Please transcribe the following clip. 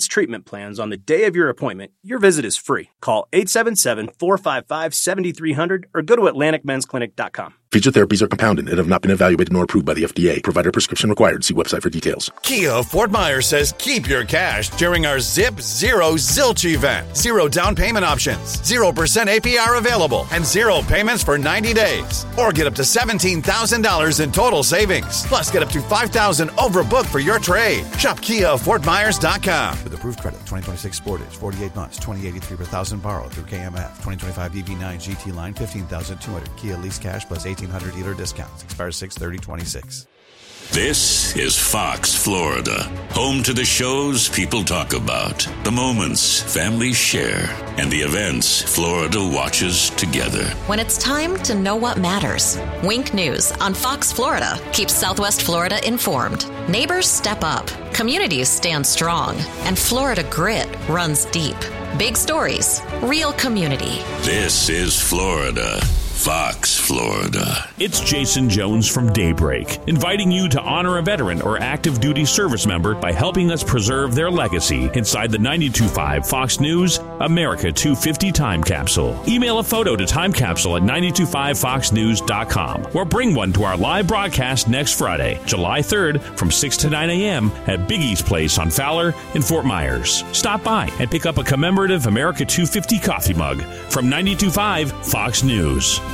treatment plans on the day of your appointment, your visit is free. Call 877-455-7300 or go to AtlanticMen'sClinic.com. Featured therapies are compounded and have not been evaluated nor approved by the FDA. Provider prescription required. See website for details. Kia of Fort Myers says keep your cash during our Zip Zero Zilch event. 0 down payment options, 0% APR available, and 0 payments for 90 days. Or get up to $17,000 in total savings. Plus, get up to $5,000 overbook for your trade. Shop KiaOfFortMyers.com. With approved credit, 2026 Sportage, 48 months, 2083 per thousand borrowed through KMF. 2025 EV9 GT line, 15,200. Kia lease cash plus 1,800 dealer discounts. Expires 6/30/26. This is Fox, Florida, home to the shows people talk about, the moments families share, and the events Florida watches together. When it's time to know what matters, Wink News on Fox Florida keeps Southwest Florida informed. Neighbors step up, communities stand strong, and Florida grit runs deep. Big stories, real community. This is Florida. Fox, Florida. It's Jason Jones from Daybreak, inviting you to honor a veteran or active duty service member by helping us preserve their legacy inside the 92.5 Fox News America 250 Time Capsule. Email a photo to timecapsule@925foxnews.com or bring one to our live broadcast next Friday, July 3rd from 6 to 9 a.m. at Biggie's Place on Fowler in Fort Myers. Stop by and pick up a commemorative America 250 coffee mug from 92.5 Fox News.